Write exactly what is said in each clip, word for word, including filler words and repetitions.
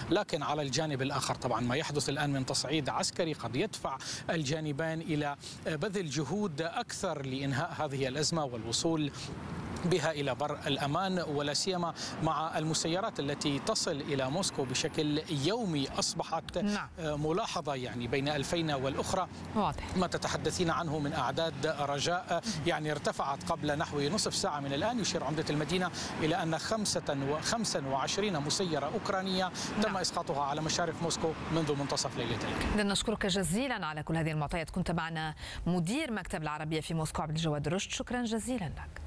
لكن على الجانب الآخر طبعا ما يحدث الآن من تصعيد عسكري قد يدفع الجانبان إلى بذل جهود أكثر لإنهاء هذه الأزمة والوصول بها إلى بر الأمان، ولا سيما مع المسيرات التي تصل إلى موسكو بشكل يومي أصبحت نعم. ملاحظة يعني بين ألفين والأخرى. واضح. ما تتحدثين عنه من أعداد رجاء يعني ارتفعت قبل نحو نصف ساعة من الآن. يشير عمدة المدينة إلى أن خمسة وعشرين مسيرة أوكرانية تم نعم. إسقاطها على مشارف موسكو منذ منتصف ليلة اليوم. إذن نشكرك جزيلا على كل هذه المعطيات. كنت معنا مدير مكتب العربية في موسكو عبد الجواد رشد، شكرا جزيلا لك.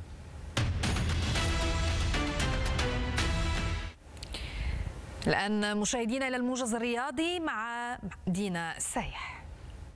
الآن مشاهدينا إلى الموجز الرياضي مع دينا السايح.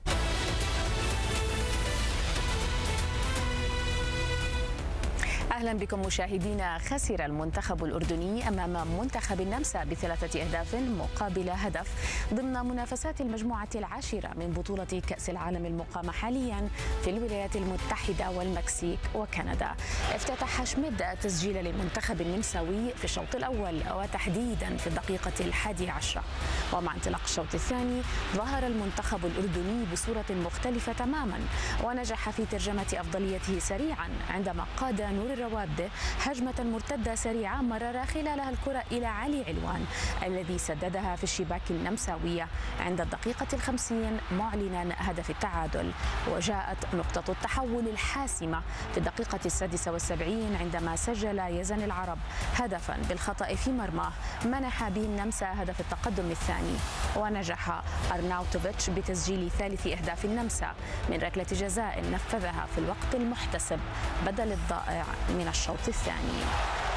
أهلا بكم مشاهدينا. خسر المنتخب الأردني أمام منتخب النمسا بثلاثة أهداف مقابل هدف ضمن منافسات المجموعة العاشرة من بطولة كأس العالم المقامة حاليا في الولايات المتحدة والمكسيك وكندا. افتتح شميد تسجيل للمنتخب النمساوي في الشوط الأول وتحديدا في الدقيقة الحادية عشرة، ومع انطلاق الشوط الثاني ظهر المنتخب الأردني بصورة مختلفة تماما ونجح في ترجمة أفضليته سريعا عندما قاد نور الرواد هجمة مرتدة سريعة مرر خلالها الكرة إلى علي علوان الذي سددها في الشباك النمساوية عند الدقيقة الخمسين معلنا هدف التعادل. وجاءت نقطة التحول الحاسمة في الدقيقة السادسة والسبعين عندما سجل يزن العرب هدفا بالخطأ في مرماه منح به النمسا هدف التقدم الثاني، ونجح أرناوتوفيتش بتسجيل ثالث أهداف النمسا من ركلة جزاء نفذها في الوقت المحتسب بدل الضائع من الشوط الثاني.